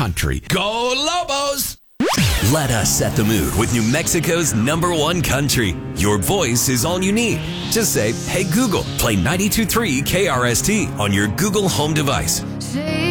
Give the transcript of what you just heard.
country. Go Lobos! Let us set the mood with New Mexico's #1 country. Your voice is all you need. Just say, hey Google, play 92.3 KRST on your Google Home device.